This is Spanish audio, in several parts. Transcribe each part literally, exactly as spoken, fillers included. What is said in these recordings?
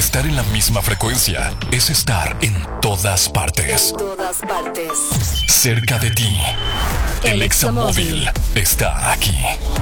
Estar en la misma frecuencia es estar en todas partes. En todas partes. Cerca de ti. El, El Examóvil está aquí.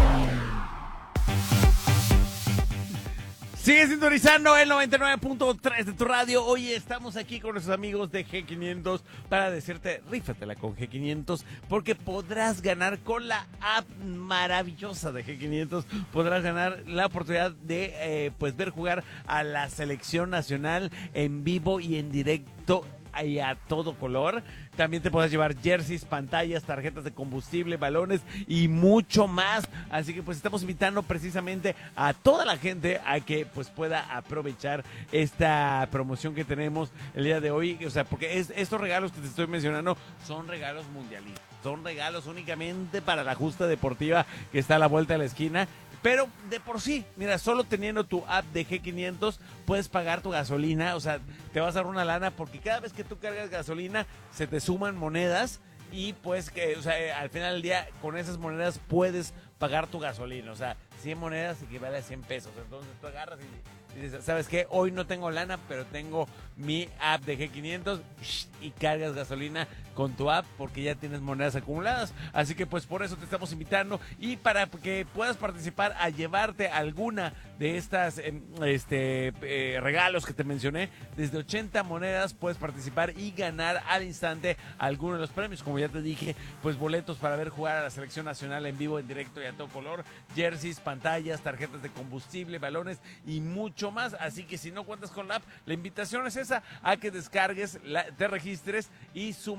Sigue sintonizando el noventa y nueve punto tres de tu radio. Hoy estamos aquí con nuestros amigos de G quinientos para decirte, rífatela con G quinientos, porque podrás ganar con la app maravillosa de G quinientos. Podrás ganar la oportunidad de eh, pues ver jugar a la selección nacional en vivo y en directo y a todo color. También te podrás llevar jerseys, pantallas, tarjetas de combustible, balones y mucho más. Así que pues estamos invitando precisamente a toda la gente a que pues pueda aprovechar esta promoción que tenemos el día de hoy. O sea, porque es, estos regalos que te estoy mencionando son regalos mundialistas. Son regalos únicamente para la justa deportiva que está a la vuelta de la esquina. Pero de por sí, mira, solo teniendo tu app de G quinientos puedes pagar tu gasolina. O sea, te vas a dar una lana porque cada vez que tú cargas gasolina se te suman monedas y pues que, o sea, al final del día con esas monedas puedes pagar tu gasolina. O sea, cien monedas equivale a cien pesos. Entonces tú agarras y dices, ¿sabes qué? Hoy no tengo lana, pero tengo mi app de G quinientos y cargas gasolina con tu app porque ya tienes monedas acumuladas. Así que pues por eso te estamos invitando y para que puedas participar a llevarte alguna de estas este eh, regalos que te mencioné, desde ochenta monedas puedes participar y ganar al instante alguno de los premios. Como ya te dije, pues boletos para ver jugar a la selección nacional en vivo, en directo y a todo color, jerseys, pantallas, tarjetas de combustible, balones y mucho más. Así que si no cuentas con la app, la invitación es esa, a que descargues, la, te registres y sumes